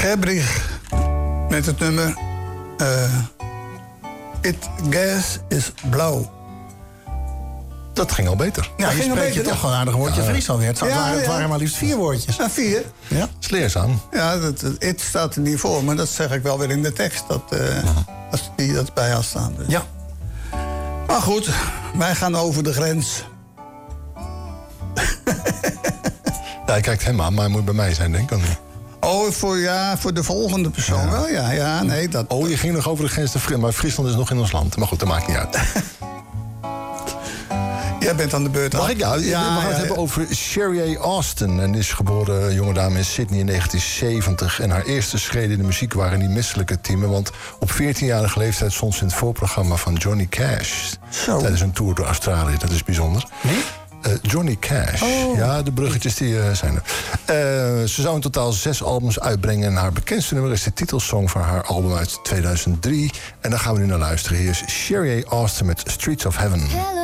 Gebrich met het nummer It Gas is Blauw. Dat ging al beter. Ja, je spreekt je toch gewoon aardig woordje Fries alweer. Het waren maar liefst 4 woordjes. 4. Ja. Dat is leerzaam. Ja, it staat er niet voor, maar dat zeg ik wel weer in de tekst. Als die dat bij had staan. Dus. Ja. Maar goed, wij gaan over de grens. Ja, hij kijkt hem aan, maar hij moet bij mij zijn, denk ik. Oh, voor de volgende persoon wel, ja. Ja, nee, dat... Oh, je ging nog over de grens, maar Friesland is nog in ons land. Maar goed, dat maakt niet uit. Jij bent aan de beurt. Mag ik? Ja, we gaan het hebben over Sherry Austin. En is geboren jonge dame in Sydney in 1970. En haar eerste schreden in de muziek waren die misselijke teamen. Want op 14-jarige leeftijd stond ze in het voorprogramma van Johnny Cash. Zo. Tijdens een tour door Australië. Dat is bijzonder. Nee? Johnny Cash. Oh. Ja, de bruggetjes die zijn er. Ze zou in totaal 6 albums uitbrengen. En haar bekendste nummer is de titelsong van haar album uit 2003. En daar gaan we nu naar luisteren. Hier is Sherry Austin met Streets of Heaven. Hello.